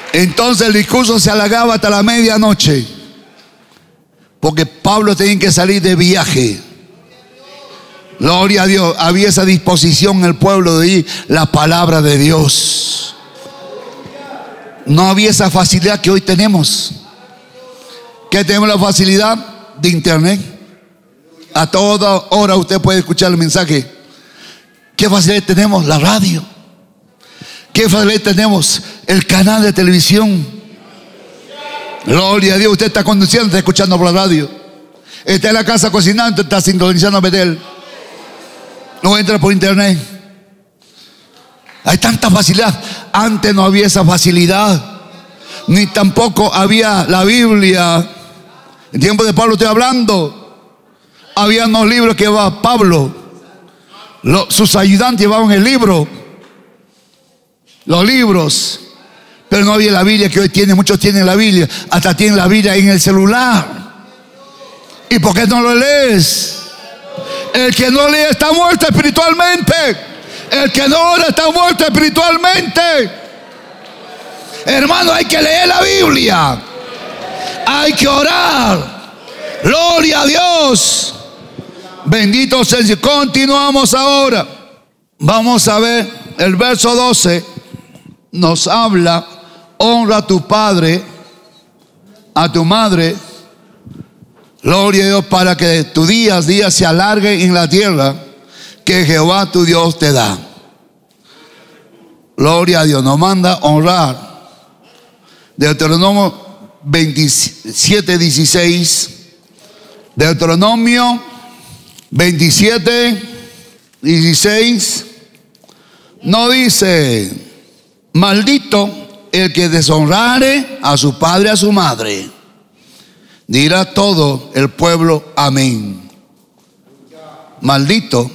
Entonces el discurso se alargaba hasta la medianoche, porque Pablo tenía que salir de viaje. Gloria a Dios. Había esa disposición en el pueblo de oír la palabra de Dios. No había esa facilidad que hoy tenemos. ¿Qué tenemos? La facilidad de internet. A toda hora usted puede escuchar el mensaje. ¿Qué facilidad tenemos? La radio. ¿Qué facilidad tenemos? El canal de televisión. Gloria a Dios. Usted está conduciendo, está escuchando por la radio. Está en la casa cocinando, está sintonizando a Betel. No entra por internet. Hay tanta facilidad. Antes no había esa facilidad, ni tampoco había la Biblia. En tiempo de Pablo estoy hablando. Había unos libros que llevaba Pablo. Sus ayudantes llevaban el libro, los libros, pero no había la Biblia que hoy tiene. Muchos tienen la Biblia, hasta tienen la Biblia en el celular. ¿Y por qué no lo lees? El que no lee está muerto espiritualmente. El que no ora está muerto espiritualmente. Hermano, hay que leer la Biblia. Hay que orar. Gloria a Dios. Bendito sea el Señor. Continuamos ahora. Vamos a ver el verso 12. Nos habla: honra a tu padre, a tu madre. Gloria a Dios, para que tus días se alarguen en la tierra que Jehová tu Dios te da. Gloria a Dios. Nos manda honrar. Deuteronomio 27:16. Deuteronomio 27:16. No dice: maldito el que deshonrare a su padre, a su madre. Dirá todo el pueblo amén. Maldito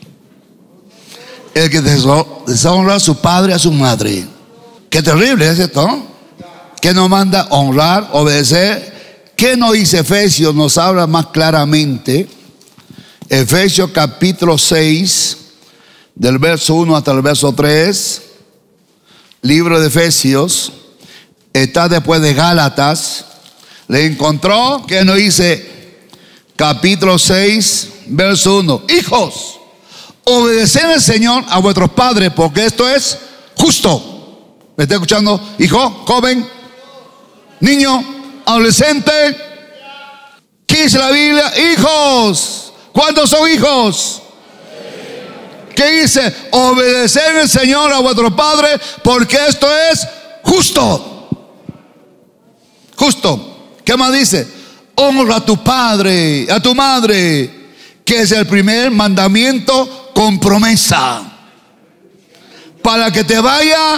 el que deshonra a su padre, a su madre. Qué terrible es esto. Que nos manda honrar, obedecer. ¿Qué nos dice Efesios? Nos habla más claramente. Efesios capítulo 6, del verso 1 hasta el verso 3. Libro de Efesios. Está después de Gálatas. Le encontró. ¿Qué nos dice? Capítulo 6, verso 1. Hijos, obedeced al Señor a vuestros padres, porque esto es justo. ¿Me está escuchando? Hijo, joven, niño, adolescente. ¿Qué dice la Biblia? Hijos. ¿Cuántos son hijos? ¿Qué dice? Obedeced al Señor a vuestros padres, porque esto es justo. Justo. ¿Qué más dice? Honra a tu padre, a tu madre, que es el primer mandamiento con promesa, para que te vaya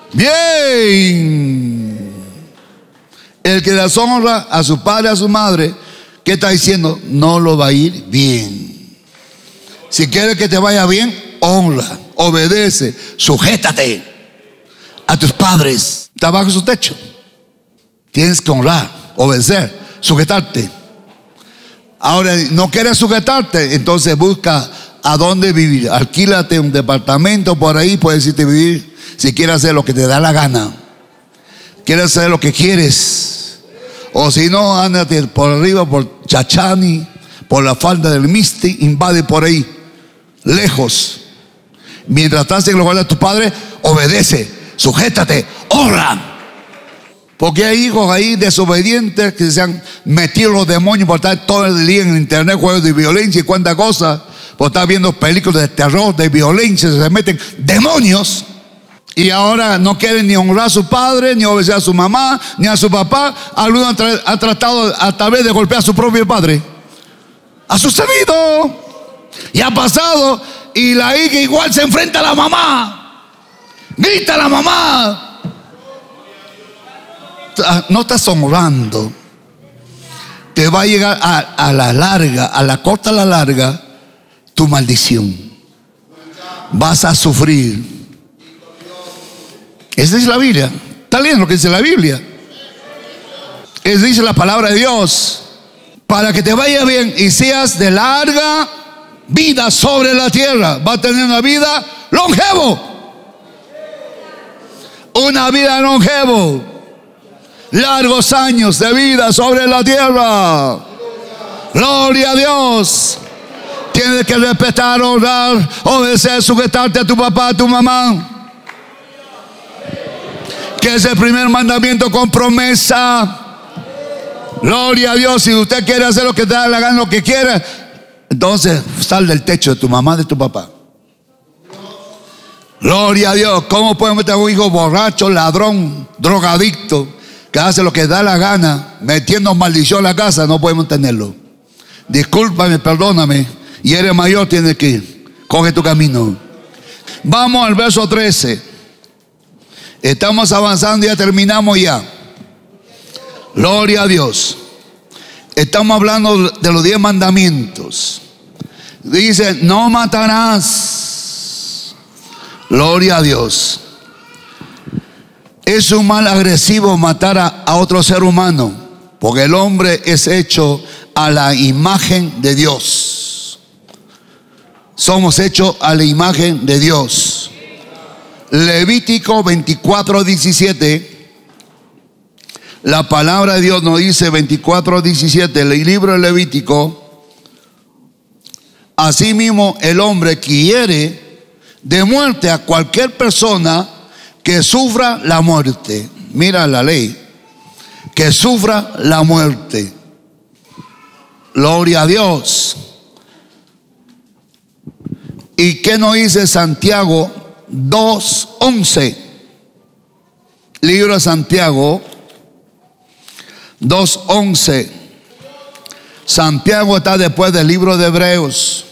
bien. El que deshonra a su padre, a su madre, ¿qué está diciendo? No lo va a ir bien. Si quieres que te vaya bien, honra, obedece, sujétate a tus padres. Está bajo su techo. Tienes que honrar, obedecer, sujetarte. Ahora, no quieres sujetarte, entonces busca a dónde vivir. Alquílate un departamento por ahí, puedes irte a vivir. Si quieres hacer lo que te da la gana, quieres hacer lo que quieres. O si no, ándate por arriba, por Chachani, por la falda del Misti, invade por ahí, lejos. Mientras estás en el lugar de tu padre, obedece, sujétate, honra. Porque hay hijos ahí desobedientes que se han metido los demonios por estar todo el día en internet, juegos de violencia y cuántas cosas, por estar viendo películas de terror, de violencia, se meten demonios. Y ahora no quieren ni honrar a su padre, ni obedecer a su mamá, ni a su papá. Algunos han tratado a través de golpear a su propio padre. Ha sucedido y ha pasado. Y la hija igual se enfrenta a la mamá, grita a la mamá. No estás honrando. Te va a llegar a la larga, a la corta, a la larga, tu maldición. Vas a sufrir. Esa es la Biblia. ¿Está leyendo lo que dice la Biblia? Esa dice la palabra de Dios. Para que te vaya bien y seas de larga vida sobre la tierra. Va a tener una vida longevo. Una vida longevo. largos años de vida sobre la tierra. Gloria a Dios. Tienes que respetar, honrar, obedecer, sujetarte a tu papá, a tu mamá. Que es el primer mandamiento con promesa. Gloria a Dios. Si usted quiere hacer lo que te da la gana, lo que quiera, entonces sal del techo de tu mamá, de tu papá. Gloria a Dios. ¿Cómo podemos meter a un hijo borracho, ladrón, drogadicto, que hace lo que da la gana, metiendo maldición en la casa? No podemos tenerlo. Discúlpame, perdóname. Y eres mayor, tienes que ir. Coge tu camino. Vamos al verso 13. Estamos avanzando, ya terminamos ya. Gloria a Dios. Estamos hablando de los 10 mandamientos. Dice, no matarás. Gloria a Dios. Es un mal agresivo matar a otro ser humano, porque el hombre es hecho a la imagen de Dios. Somos hechos a la imagen de Dios. Levítico 24:17. La palabra de Dios nos dice 24:17, el libro de Levítico. Asimismo, el hombre quiere de muerte a cualquier persona que sufra la muerte. Mira la ley. Que sufra la muerte. Gloria a Dios. ¿Y qué nos dice Santiago 2:11? Libro de Santiago 2:11. Santiago está después del libro de Hebreos.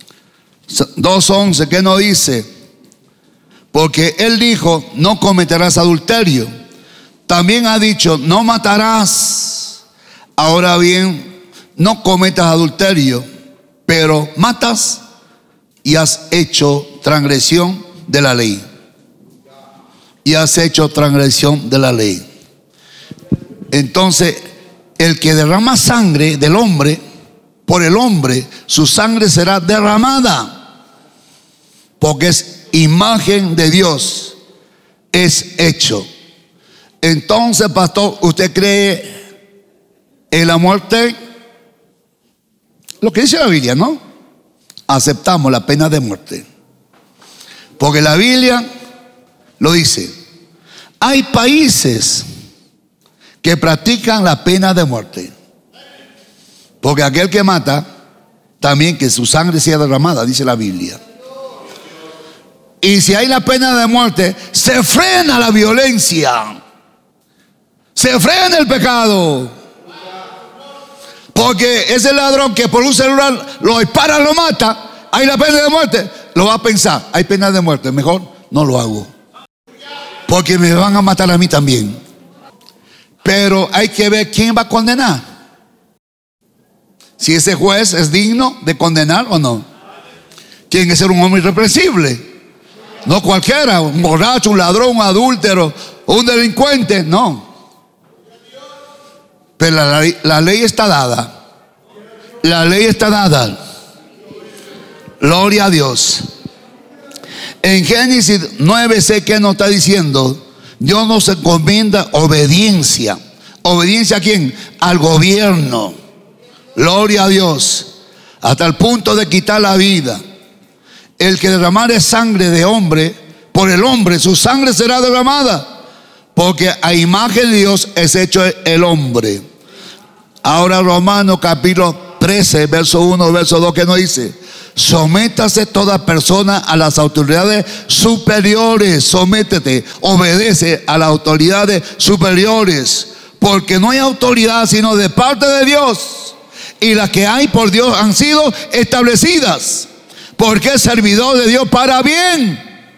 2:11, ¿qué nos dice? Porque él dijo, no cometerás adulterio. También ha dicho, no matarás. Ahora bien, no cometas adulterio, pero matas y has hecho transgresión de la ley. Y has hecho transgresión de la ley. Entonces, el que derrama sangre del hombre, por el hombre, su sangre será derramada. Porque es imagen de Dios, es hecho. Entonces, pastor, ¿usted cree en la muerte? Lo que dice la Biblia, ¿no? Aceptamos la pena de muerte. Porque la Biblia lo dice. Hay países que practican la pena de muerte. Porque aquel que mata, también que su sangre sea derramada, dice la Biblia. Y si hay la pena de muerte, se frena la violencia, se frena el pecado. Porque ese ladrón que por un celular lo dispara, lo mata, hay la pena de muerte, lo va a pensar, hay pena de muerte, mejor no lo hago, porque me van a matar a mí también. Pero hay que ver quién va a condenar. Si ese juez es digno de condenar o no. Tiene que ser un hombre irreprensible. No cualquiera, un borracho, un ladrón, un adúltero, un delincuente, no. Pero la ley está dada. La ley está dada. Gloria a Dios. En Génesis 9 sé que nos está diciendo, Dios nos encomienda obediencia. ¿Obediencia a quién? Al gobierno. Gloria a Dios. Hasta el punto de quitar la vida. El que derramare sangre de hombre, por el hombre, su sangre será derramada. Porque a imagen de Dios es hecho el hombre. Ahora Romanos capítulo 13, verso 1, verso 2, que nos dice: sométase toda persona a las autoridades superiores. Sométete, obedece a las autoridades superiores. Porque no hay autoridad sino de parte de Dios. Y las que hay por Dios han sido establecidas. Porque es servidor de Dios para bien.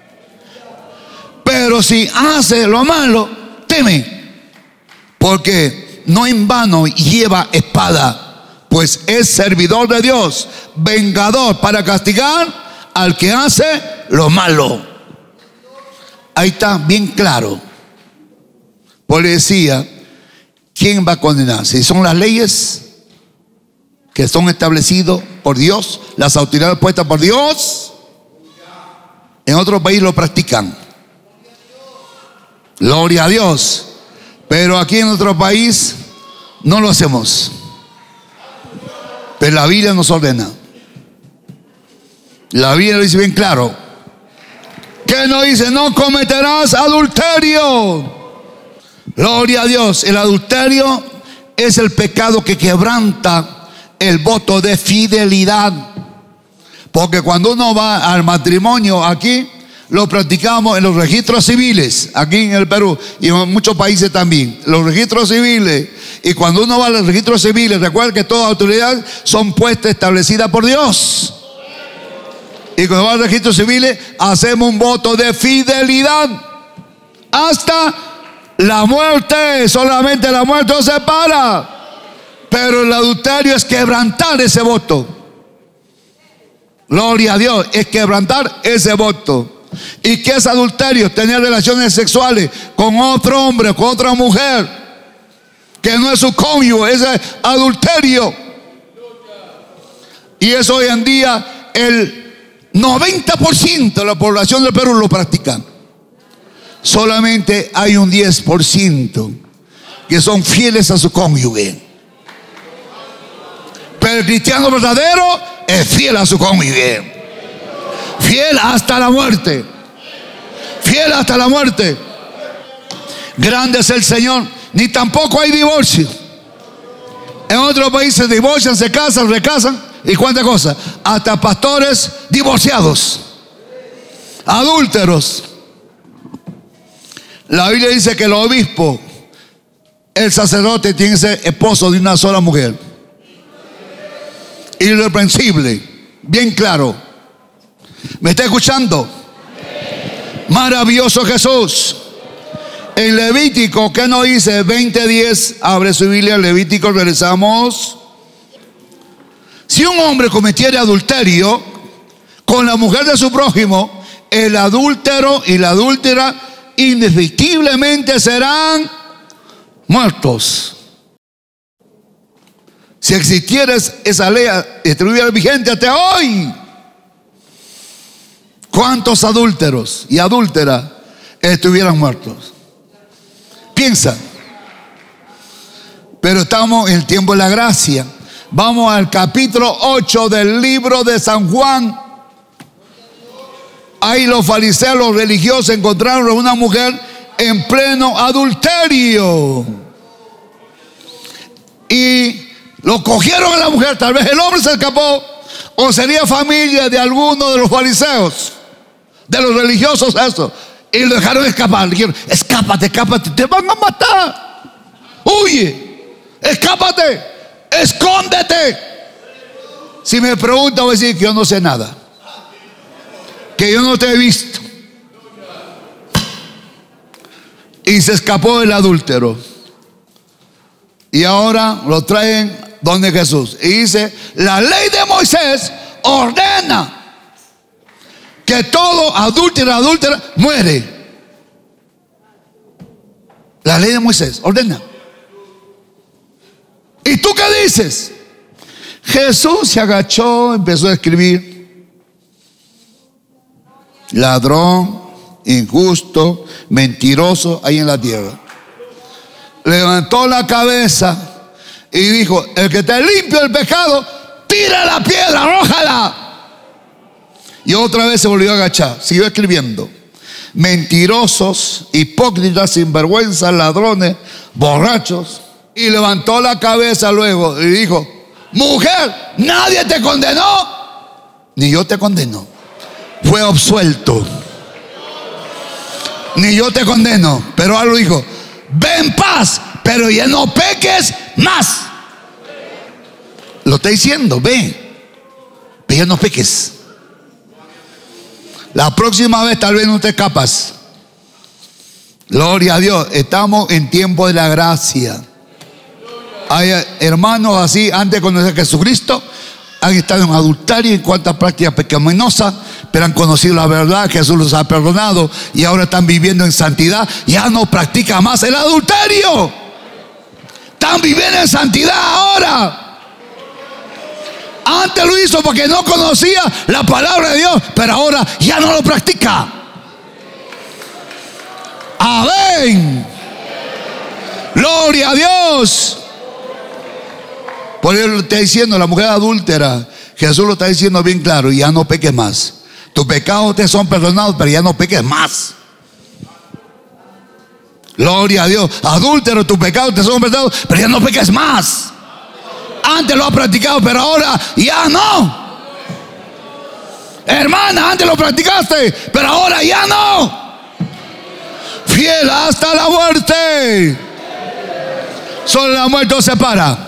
Pero si hace lo malo, teme. Porque no en vano lleva espada, pues es servidor de Dios, vengador para castigar al que hace lo malo. Ahí está bien claro. Pues le decía, ¿quién va a condenar? Si son las leyes que son establecidas por Dios, las autoridades puestas por Dios, en otro país lo practican. Gloria a Dios. Pero aquí en nuestro país no lo hacemos. Pero la Biblia nos ordena. La Biblia lo dice bien claro. ¿Qué nos dice? No cometerás adulterio. Gloria a Dios. El adulterio es el pecado que quebranta el voto de fidelidad. Porque cuando uno va al matrimonio aquí, lo practicamos en los registros civiles, aquí en el Perú y en muchos países también, los registros civiles. Y cuando uno va a los registros civiles, recuerda que todas las autoridades son puestas, establecidas por Dios. Y cuando va a los registros civiles, hacemos un voto de fidelidad hasta la muerte. Solamente la muerte nos separa. Pero el adulterio es quebrantar ese voto. Gloria a Dios, es quebrantar ese voto. ¿Y qué es adulterio? Tener relaciones sexuales con otro hombre, con otra mujer, que no es su cónyuge. Ese es adulterio. Y eso hoy en día el 90% de la población del Perú lo practican. Solamente hay un 10% que son fieles a su cónyuge. Pero el cristiano verdadero es fiel a su cónyuge. Fiel hasta la muerte. Fiel hasta la muerte. Grande es el Señor. Ni tampoco hay divorcio. En otros países divorcian, se casan, recasan y cuántas cosas. Hasta pastores divorciados, adúlteros. La Biblia dice que el obispo, el sacerdote, tiene que ser esposo de una sola mujer. Irreprensible, bien claro. ¿Me está escuchando? Maravilloso Jesús. En Levítico, ¿qué nos dice? 20:10, abre su Biblia, Levítico, regresamos. Si un hombre cometiera adulterio con la mujer de su prójimo, el adúltero y la adúltera indefectiblemente serán muertos. Si existiera esa ley, estuviera vigente hasta hoy, ¿cuántos adúlteros y adúlteras estuvieran muertos? Piensa. Pero estamos en el tiempo de la gracia. Vamos al capítulo 8 del libro de San Juan. Ahí los fariseos, los religiosos, encontraron a una mujer en pleno adulterio. Y lo cogieron a la mujer. Tal vez el hombre se escapó, o sería familia de alguno de los fariseos, de los religiosos, eso. Y lo dejaron escapar. Le dijeron: escápate, escápate, te van a matar. Huye, escápate, escóndete. Si me preguntan, voy a decir que yo no sé nada, que yo no te he visto. Y se escapó el adúltero. Y ahora lo traen donde Jesús. Y dice: la ley de Moisés ordena que todo adúltero, adúltera muere. La ley de Moisés ordena. ¿Y tú qué dices? Jesús se agachó, empezó a escribir: ladrón, injusto, mentiroso hay en la tierra. Levantó la cabeza y dijo: el que esté limpio del pecado, tira la piedra, arrójala. Y otra vez se volvió a agachar, siguió escribiendo: mentirosos, hipócritas, sinvergüenzas, ladrones, borrachos. Y levantó la cabeza luego y dijo: mujer, nadie te condenó, ni yo te condeno. Fue absuelto. Ni yo te condeno. Pero algo dijo: ve en paz, pero ya no peques más. Lo está diciendo: ve, pero ya no peques. La próxima vez tal vez no te escapas. Gloria a Dios. Estamos en tiempo de la gracia. Hay hermanos así, antes de conocer a Jesucristo, han estado en adulterio y en cuantas prácticas pecaminosas, pero han conocido la verdad. Jesús los ha perdonado y ahora están viviendo en santidad. Ya no practican más el adulterio. Están viviendo en santidad ahora. Antes lo hizo porque no conocía la palabra de Dios, pero ahora ya no lo practica. Amén. Gloria a Dios. Por eso está diciendo la mujer adúltera, Jesús lo está diciendo bien claro: ya no peques más. Tus pecados te son perdonados, pero ya no peques más. Gloria a Dios. Adúltero, tus pecados te son perdonados, pero ya no peques más. Antes lo has practicado, pero ahora ya no. Hermana, antes lo practicaste, pero ahora ya no. Fiel hasta la muerte. Solo la muerte os separa.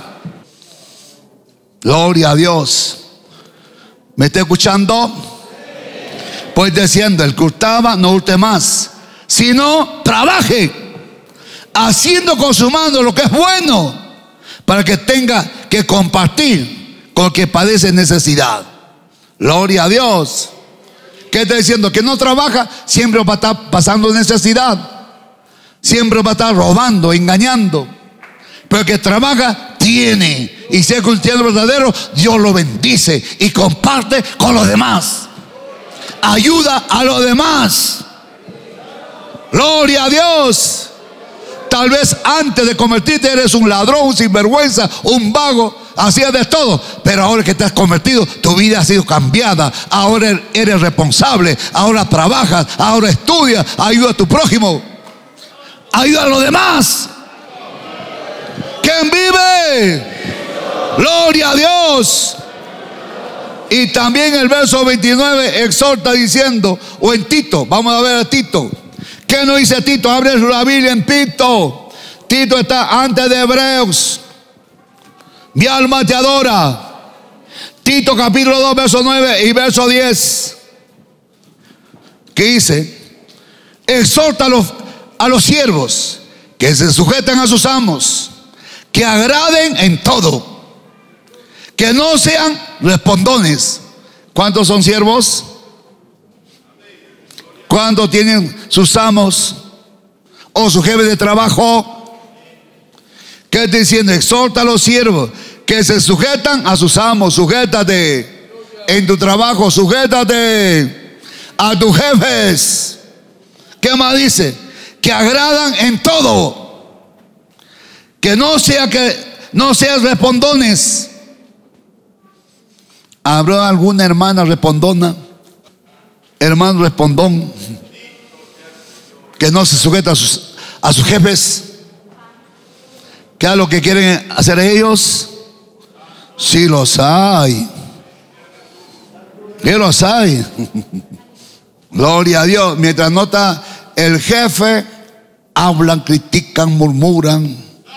Gloria a Dios. ¿Me está escuchando? Pues diciendo: el que hurtaba, no hurte más, sino trabaje, haciendo con su mano lo que es bueno, para que tenga que compartir con el que padece necesidad. Gloria a Dios. ¿Qué está diciendo? Que no trabaja, siempre va a estar pasando necesidad, siempre va a estar robando, engañando. Pero el que trabaja tiene, y si es cristiano verdadero, Dios lo bendice y comparte con los demás, ayuda a los demás. Gloria a Dios. Tal vez antes de convertirte eres un ladrón, un sinvergüenza, un vago, hacías de todo. Pero ahora que te has convertido, tu vida ha sido cambiada. Ahora eres responsable, ahora trabajas, ahora estudias, ayuda a tu prójimo, ayuda a los demás. ¿Quién vive? Gloria a Dios. Y también el verso 29 exhorta diciendo, o en Tito, vamos a ver a Tito. ¿Qué nos dice Tito? Abre la Biblia en Tito. Tito está antes de Hebreos. Mi alma te adora. Tito capítulo 2 verso 9 y verso 10. ¿Qué dice? Exhorta a los siervos que se sujeten a sus amos, que agraden en todo, que no sean respondones. ¿Cuántos son siervos? ¿Cuántos tienen sus amos o su jefe de trabajo? ¿Qué está diciendo? Exhorta a los siervos que se sujetan a sus amos. Sujétate en tu trabajo, sujétate a tus jefes. ¿Qué más dice? Que agradan en todo, que no seas respondones. ¿Habrá alguna hermana respondona? Hermano respondón, que no se sujeta a sus jefes, que es lo que quieren hacer ellos. Sí los hay. ¿Qué los hay? Gloria a Dios. Mientras no está el jefe, hablan, critican, murmuran.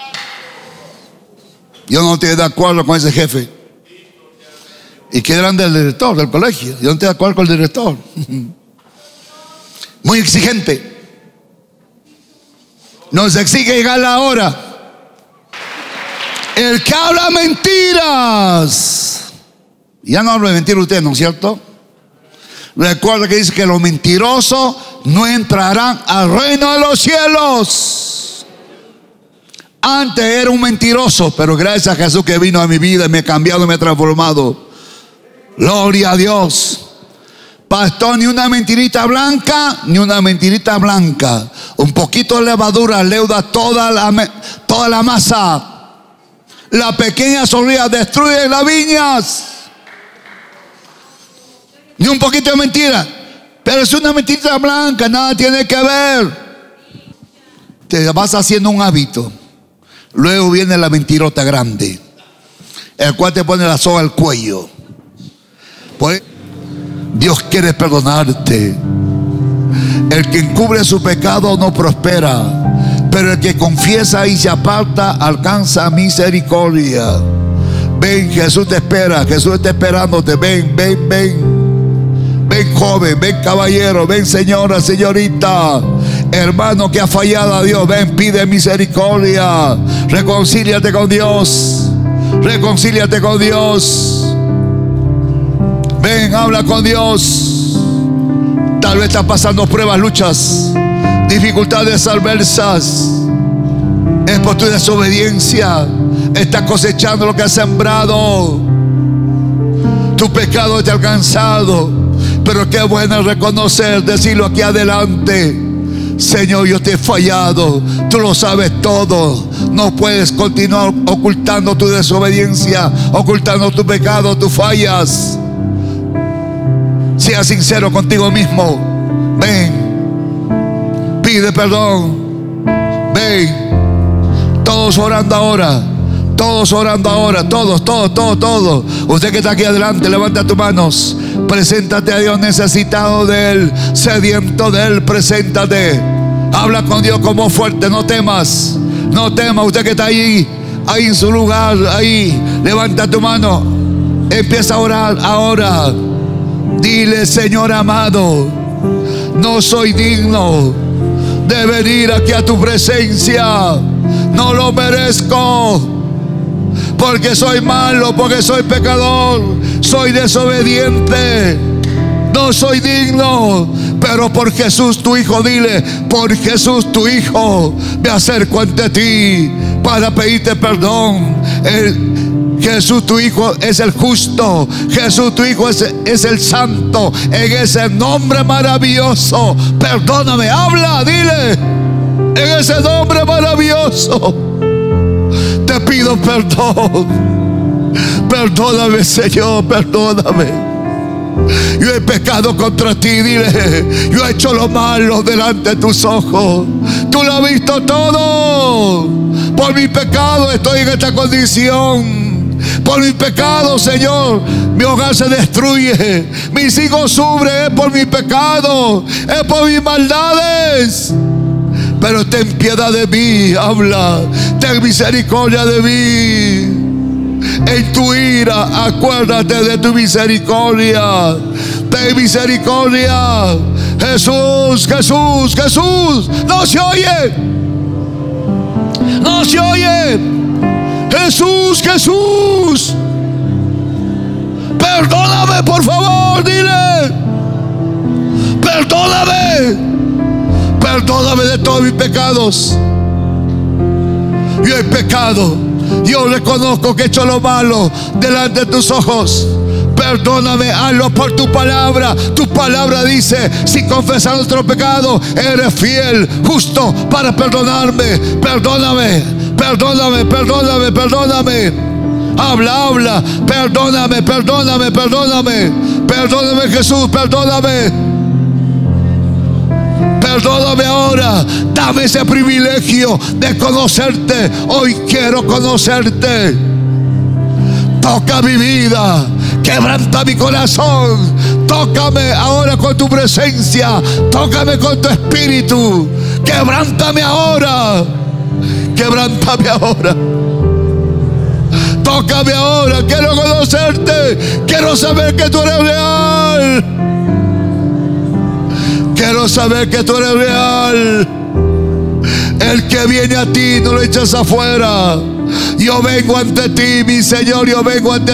Yo no estoy de acuerdo con ese jefe. Y que eran del director del colegio. Yo no estoy de acuerdo con el director. Muy exigente. Nos exige llegar la hora. El que habla mentiras. Ya no hablo de mentir usted, ¿no es cierto? Recuerda que dice que los mentirosos no entrarán al reino de los cielos. Antes era un mentiroso, pero gracias a Jesús que vino a mi vida, me ha cambiado y me ha transformado. Gloria a Dios. Pastor, ni una mentirita blanca, ni una mentirita blanca. Un poquito de levadura leuda toda la masa. La pequeña zorrilla destruye las viñas. Ni un poquito de mentira. Pero es una mentirita blanca, nada tiene que ver. Te vas haciendo un hábito. Luego viene la mentirota grande, el cual te pone la soga al cuello. Dios quiere perdonarte. El que encubre su pecado no prospera, pero el que confiesa y se aparta alcanza misericordia. Ven, Jesús te espera. Jesús está esperándote. Ven, ven, ven. Ven, joven, ven, caballero, ven, señora, señorita, hermano que ha fallado a Dios. Ven, pide misericordia. Reconcíliate con Dios. Reconcíliate con Dios. Ven, habla con Dios. Tal vez estás pasando pruebas, luchas, dificultades adversas. Es por tu desobediencia. Estás cosechando lo que has sembrado. Tu pecado te ha alcanzado. Pero qué bueno reconocer, decirlo aquí adelante. Señor, yo te he fallado. Tú lo sabes todo. No puedes continuar ocultando tu desobediencia, ocultando tu pecado, tus fallas. Sea sincero contigo mismo. Ven, pide perdón. Ven, todos orando ahora. Todos orando ahora, todos. Usted que está aquí adelante, levanta tus manos. Preséntate a Dios, necesitado de Él, sediento de Él, preséntate. Habla con Dios como fuerte, no temas. No temas, usted que está ahí en su lugar, ahí, levanta tu mano. Empieza a orar ahora. Dile: Señor amado, no soy digno de venir aquí a tu presencia. No lo merezco. Porque soy malo, porque soy pecador, soy desobediente, no soy digno. Pero por Jesús tu Hijo, dile: por Jesús tu Hijo, me acerco ante ti para pedirte perdón. Jesús tu Hijo es el justo, Jesús tu Hijo es el santo. En ese nombre maravilloso, perdóname, habla, dile: en ese nombre maravilloso te pido perdón. Perdóname, Señor, perdóname. Yo he pecado contra ti, dile: yo he hecho lo malo delante de tus ojos. Tú lo has visto todo. Por mi pecado estoy en esta condición. Por mi pecado, Señor, mi hogar se destruye, mis hijos sufren. Es por mi pecado, es por mis maldades. Pero ten piedad de mí, habla. Ten misericordia de mí. En tu ira, acuérdate de tu misericordia. Ten misericordia. Jesús, Jesús, Jesús. No se oye. No se oye. Jesús, Jesús. Perdóname, por favor, dile: perdóname. Perdóname de todos mis pecados. Yo he pecado. Yo reconozco que he hecho lo malo delante de tus ojos. Perdóname, hazlo por tu palabra. Tu palabra dice: si confesas nuestro pecado, eres fiel, justo para perdonarme. Perdóname, perdóname, perdóname, perdóname. Habla, habla. Perdóname, perdóname, perdóname. Perdóname, Jesús, perdóname. Perdóname ahora. Dame ese privilegio de conocerte. Hoy quiero conocerte. Toca mi vida. Quebranta mi corazón. Tócame ahora con tu presencia. Tócame con tu espíritu. Quebrántame ahora. Quebrántame ahora. Tócame ahora. Quiero conocerte. Quiero saber que tú eres real. Quiero saber que tú eres real. El que viene a ti no lo echas afuera. Yo vengo ante ti, mi Señor, yo vengo ante